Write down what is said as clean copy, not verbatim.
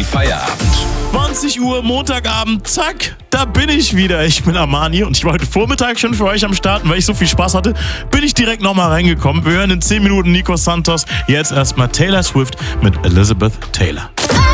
Feierabend. 20 Uhr, Montagabend, zack, da bin ich wieder. Ich bin Armani und ich war heute Vormittag schon für euch am Start. Und weil ich so viel Spaß hatte, bin ich direkt nochmal reingekommen. Wir hören in 10 Minuten Nico Santos. Jetzt erstmal Taylor Swift mit Elizabeth Taylor.